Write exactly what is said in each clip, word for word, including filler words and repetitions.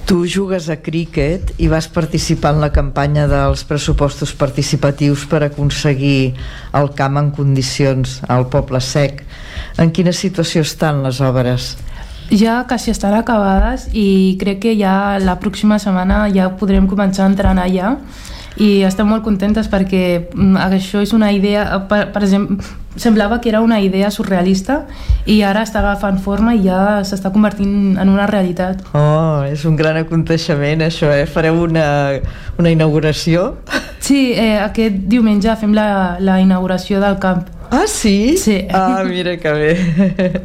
Tu jugues a críquet i vas participar en la campanya dels pressupostos participatius per aconseguir el camp en condicions al Poble Sec. En quina situació estan les obres? Ja quasi estan acabades i crec que ja la pròxima setmana ja podrem començar a entrenar allà, i estem molt contentes perquè això és una idea, per, per exemple, semblava que era una idea surrealista i ara està agafant forma i ja s'està convertint en una realitat. Oh, és un gran aconteixement això, eh? Fareu una, una inauguració? Sí, eh, aquest diumenge fem la, la inauguració del camp. Ah, sí? Sí. Ah, mira que bé.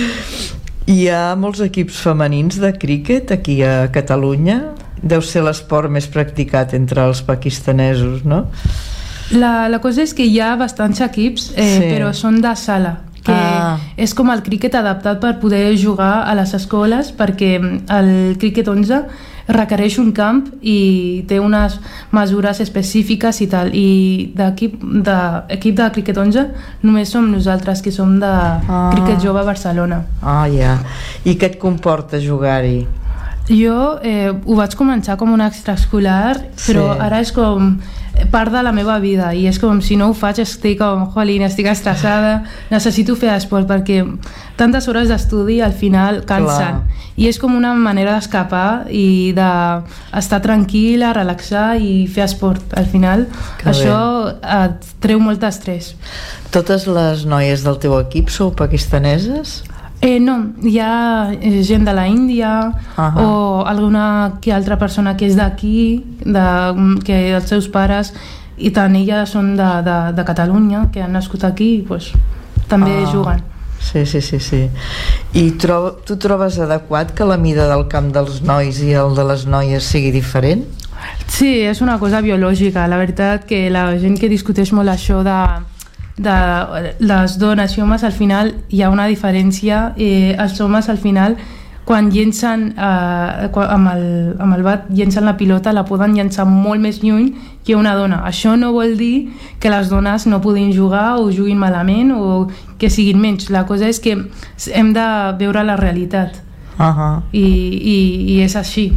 Hi ha molts equips femenins de críquet aquí a Catalunya. Deu ser l'esport més practicat entre els pakistanesos, no? La, la cosa és que hi ha bastants equips, eh, sí. però són de sala, que ah. és com el críquet adaptat per poder jugar a les escoles, perquè el críquet onze requereix un camp i té unes mesures específiques i tal, i d'equip de, equip de críquet onze només som nosaltres, que som de ah. críquet jove a Barcelona. Ah, ja. I què et comporta jugar-hi? Jo eh, ho vaig començar com un extraescolar, però sí. ara és com part de la meva vida i és com si no ho faig estic com, jolín, estic estressada, necessito fer esport perquè tantes hores d'estudi al final cansen. Clar. I és com una manera d'escapar i d'estar tranquil·la, relaxar i fer esport. Al final que això bé. Et treu molt d'estrès. Totes les noies del teu equip sou pakistaneses? Eh, no, hi ha gent de la Índia uh-huh. o alguna que altra persona que és d'aquí, de, que els seus pares i tant elles són de, de, de Catalunya, que han nascut aquí, pues, també uh. juguen. Sí, sí, sí, sí. I tro tu trobes adequat que la mida del camp dels nois i el de les noies sigui diferent? Sí, és una cosa biològica. La veritat que la gent que discuteix molt això de de les dones i homes, al final hi ha una diferència. Eh, els homes al final quan llencen eh, quan, amb, el, amb el bat llencen la pilota, la poden llençar molt més lluny que una dona. Això no vol dir que les dones no puguin jugar o juguin malament o que siguin menys. La cosa és que hem de veure la realitat. uh-huh. I, i, i és així.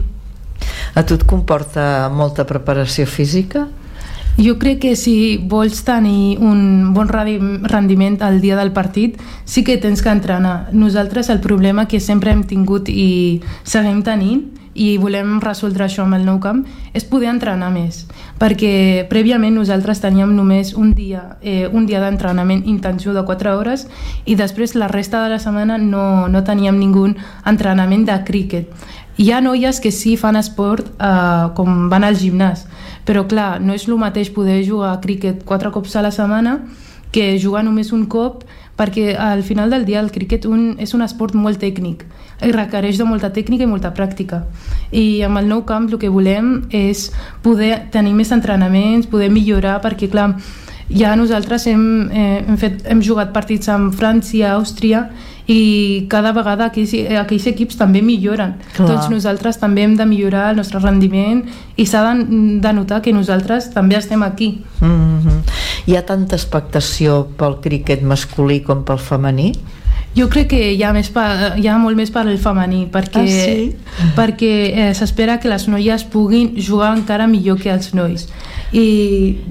A tu et comporta molta preparació física? Jo crec que si vols tenir un bon rendiment al dia del partit, sí que tens que entrenar. Nosaltres el problema que sempre hem tingut i seguim tenint, i volem resoldre això amb el nou camp, és poder entrenar més. Perquè prèviament nosaltres teníem només un dia, eh, un dia d'entrenament intensiu de quatre hores i després la resta de la setmana no, no teníem ningú entrenament de críquet. Hi ha noies que sí fan esport eh, com van al gimnàs, però clar, no és el mateix poder jugar a críquet quatre cops a la setmana que jugar només un cop, perquè al final del dia el críquet un, és un esport molt tècnic i requereix de molta tècnica i molta pràctica, i amb el nou camp el que volem és poder tenir més entrenaments, poder millorar, perquè clar, ja nosaltres hem, eh, hem, fet, hem jugat partits amb França, Àustria, i cada vegada aquells, aquells equips també milloren. Clar. Doncs nosaltres també hem de millorar el nostre rendiment i s'ha de, de notar que nosaltres també estem aquí. Mm-hmm. Hi ha tanta expectació pel críquet masculí com pel femení? Jo crec que hi ha, més pa, hi ha molt més per al femení, perquè, ah, sí? perquè eh, s'espera que les noies puguin jugar encara millor que els nois. I